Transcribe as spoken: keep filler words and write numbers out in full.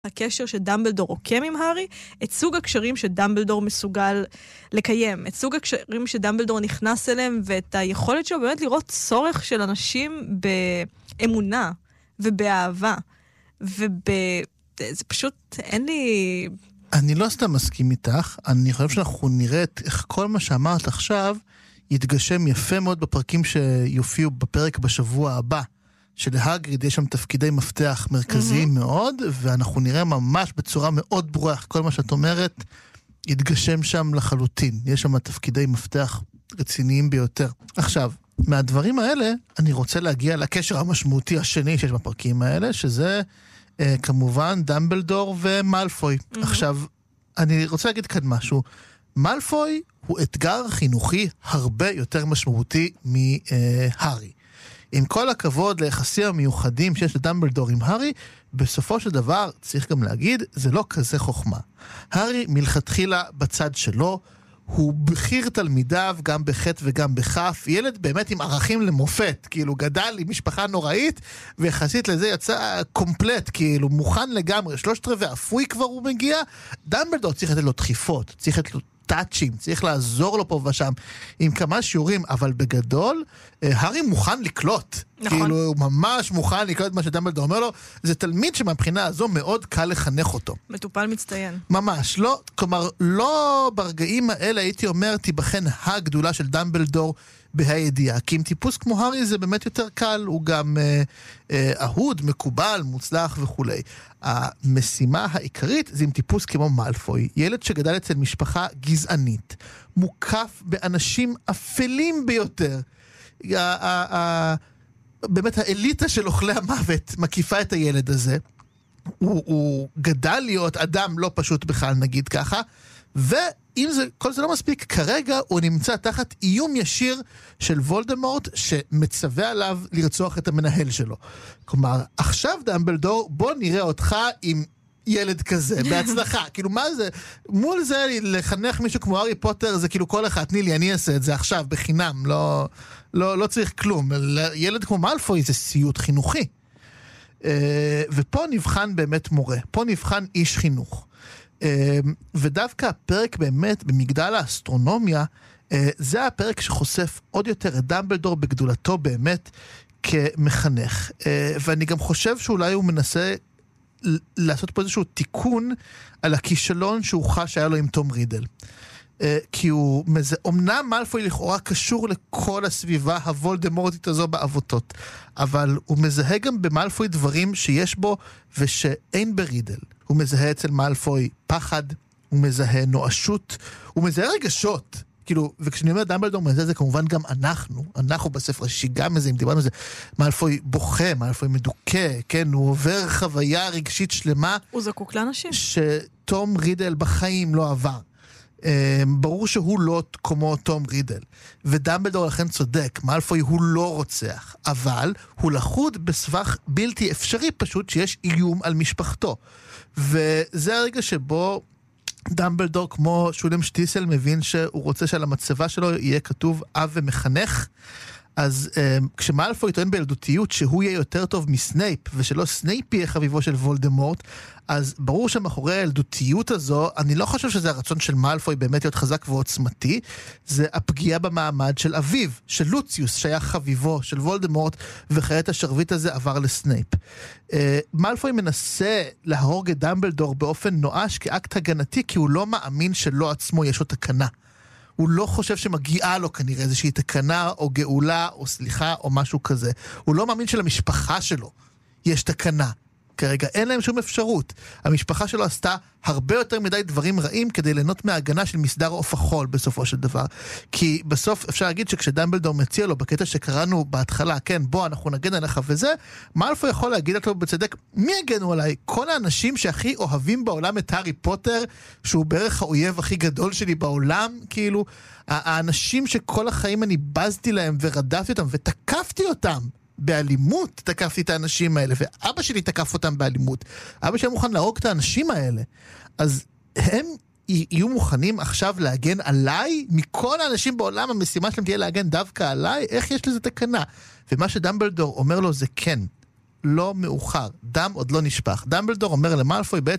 הקשר שדמבלדור רוקם עם הארי, את סוג הקשרים שדמבלדור מסוגל לקיים, את סוג הקשרים שדמבלדור נכנס אליהם, ואת היכולת שלו באמת לראות צורך של אנשים באמונה ובאהבה, וב... זה פשוט, אין לי... אני לא סתם מסכים איתך, אני חושב שאנחנו נראה איך כל מה שאמרת עכשיו יתגשם יפה מאוד בפרקים שיופיעו בפרק בשבוע הבא. שלהגריד יש שם תפקידי מפתח מרכזיים mm-hmm. מאוד, ואנחנו נראה ממש בצורה מאוד ברורה, כל מה שאת אומרת, יתגשם שם לחלוטין. יש שם תפקידי מפתח רציניים ביותר. עכשיו, מהדברים האלה, אני רוצה להגיע לקשר המשמעותי השני שיש בפרקים האלה, שזה אה, כמובן דמבלדור ומלפוי. Mm-hmm. עכשיו, אני רוצה להגיד כאן משהו. מלפוי הוא אתגר חינוכי הרבה יותר משמעותי מהארי. עם כל הכבוד ליחסים המיוחדים שיש לדמבלדור עם הארי, בסופו של דבר, צריך גם להגיד, זה לא כזה חוכמה. הארי מלכתחילה בצד שלו, הוא בחיר תלמידיו, גם בחטא וגם בחף, ילד באמת עם ערכים למופת, כאילו גדל עם משפחה נוראית, ויחסית לזה יצא קומפלט, כאילו מוכן לגמרי, שלושת רבעי אפוי כבר הוא מגיע, דמבלדור צריך לתת לו דחיפות, צריך לתת לו טאצ'ים, צריך לעזור לו פה ושם עם כמה שיעורים, אבל בגדול, הארי מוכן לקלוט. נכון. כאילו, הוא ממש מוכן לקלוט מה שדמבלדור אומר לו, זה תלמיד שמבחינה הזו מאוד קל לחנך אותו. מטופל מצטיין. ממש, לא, כלומר, לא ברגעים האלה הייתי אומר, תיבחן הגדולה של דמבלדור בהידיעה, כי עם טיפוס כמו הארי זה באמת יותר קל, הוא גם אה, אה, אהוד, מקובל, מוצלח וכו'. המשימה העיקרית זה עם טיפוס כמו מלפוי, ילד שגדל אצל משפחה גזענית, מוקף באנשים אפלים ביותר. ה- ה- ה- באמת האליטה של אוכלי המוות מקיפה את הילד הזה, הוא, הוא גדל להיות אדם לא פשוט בכלל, נגיד ככה, ואם זה, כל זה לא מספיק, כרגע הוא נמצא תחת איום ישיר של וולדמורט, שמצווה עליו לרצוח את המנהל שלו. כלומר, עכשיו דמבלדור, בוא נראה אותך עם ילד כזה, בהצלחה. כאילו, מה זה? מול זה, לחנך מישהו כמו הארי פוטר, זה כאילו כל אחד, תני לי, אני אעשה את זה עכשיו, בחינם, לא, לא, לא צריך כלום. ילד כמו מלפוי זה סיוט חינוכי. ופה נבחן באמת מורה, פה נבחן איש חינוך. ודווקא הפרק באמת במגדל האסטרונומיה, זה הפרק שחושף עוד יותר את דמבלדור בגדולתו באמת כמחנך. ואני גם חושב שאולי הוא מנסה לעשות פה איזשהו תיקון על הכישלון שהוא חש שהיה לו עם תום רידל. כי הוא, אומנם מלפוי לכאורה קשור לכל הסביבה הוולדמורטית הזו באבותות, אבל הוא מזהה גם במלפוי דברים שיש בו ושאין ברידל. הוא מזהה אצל מלפוי פחד, הוא מזהה נואשות, הוא מזהה רגשות. כאילו, וכשאני אומר דמבלדור מזהה, זה כמובן גם אנחנו, אנחנו בספר השישי גם מזהים, דיברנו על זה, מלפוי בוכה, מלפוי מדוכא, כן, הוא עובר חוויה רגשית שלמה. הוא זקוק לאנשים. שתום רידל בחיים לא עבר. ברור שהוא לא כמו תום רידל, ודמבלדור לכן צודק, מלפוי הוא לא רוצח, אבל הוא לחוד בסבך בלתי אפשרי פשוט שיש איום על משפחתו, וזה הרגע שבו דמבלדור כמו שולם שטיסל מבין שהוא רוצה שעל המצבה שלו יהיה כתוב אב ומחנך. אז um, כשמלפוי טוען בילדותיות שהוא יהיה יותר טוב מסנייפ, ושלא סנייפ יהיה חביבו של וולדמורט, אז ברור שמאחורי הילדותיות הזו, אני לא חושב שזה הרצון של מלפוי באמת להיות חזק ועוצמתי, זה הפגיעה במעמד של אביו, של לוציוס, שהיה חביבו של וולדמורט, וכעת השרביט הזה עבר לסנייפ. Uh, מלפוי מנסה להרוג את דמבלדור באופן נואש כאקט הגנתי, כי הוא לא מאמין שלא עצמו יש לו תקנה. הוא לא חושב שמגיעה לו כנראה איזושהי תקנה או גאולה או סליחה או משהו כזה. הוא לא מאמין שלמשפחה שלו יש תקנה. כרגע אין להם שום אפשרות. המשפחה שלו עשתה הרבה יותר מדי דברים רעים כדי ליהנות מההגנה של מסדר עוף החול בסופו של דבר. כי בסוף אפשר להגיד שכשדמבלדור מציע לו בקטע שקראנו בהתחלה, כן, בוא אנחנו נגן עליך וזה, מלפוי יכול להגיד אותו בצדק, מי הגנו עליי? כל האנשים שהכי אוהבים בעולם את הארי פוטר, שהוא בערך האויב הכי גדול שלי בעולם, כאילו, האנשים שכל החיים אני בזתי להם ורדפתי אותם ותקפתי אותם, באלימות תקפתי את האנשים האלה, ואבא שלי תקף אותם באלימות. אבא שלי מוכן להרוג את האנשים האלה. אז הם יהיו מוכנים עכשיו להגן עליי? מכל האנשים בעולם המשימה שלהם תהיה להגן דווקא עליי? איך יש לזה תקנה? ומה שדמבלדור אומר לו זה כן. לא מאוחר, דם עוד לא נשפך. דמבלדור אומר למאלפוי בעצם